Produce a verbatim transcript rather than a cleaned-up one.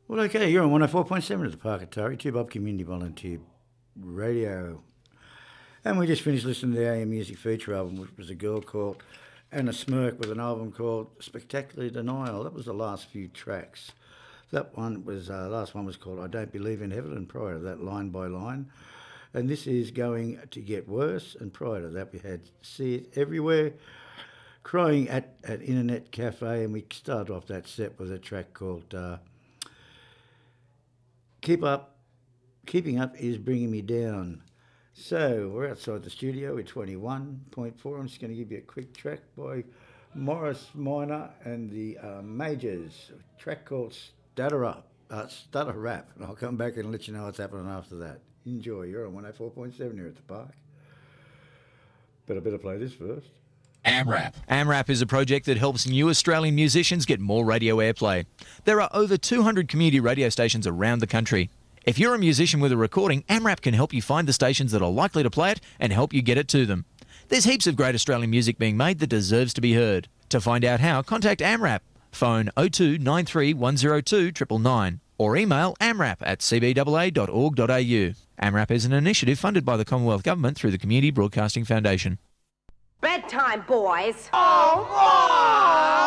Well, okay, you're on one oh four point seven at the Park Atari, Two Bob Community Volunteer Radio. And we just finished listening to the A M Music feature album, which was a girl called Anna Smirk with an album called Spectacular Denial. That was the last few tracks. That one was, uh, last one was called I Don't Believe in Heaven, and prior to that, Line by Line. And this is Going to Get Worse, and prior to that we had See It Everywhere, Crying at an Internet Cafe, and we started off that set with a track called uh, Keep Up, Keeping Up Is Bringing Me Down. So we're outside the studio at twenty-one point four. I'm just going to give you a quick track by Morris Minor and the uh, Majors, a track called Stutter Up, uh, Stutter Rap, and I'll come back and let you know what's happening after that. Enjoy. You're on one oh four point seven here at the Park. But I better play this first. AMRAP. AMRAP is a project that helps new Australian musicians get more radio airplay. There are over two hundred community radio stations around the country. If you're a musician with a recording, AMRAP can help you find the stations that are likely to play it and help you get it to them. There's heaps of great Australian music being made that deserves to be heard. To find out how, contact AMRAP. Phone oh two nine three one oh two nine nine nine or email amrap at c b a a dot org dot a u. AMRAP is an initiative funded by the Commonwealth Government through the Community Broadcasting Foundation. Bedtime, boys. Oh, Mom!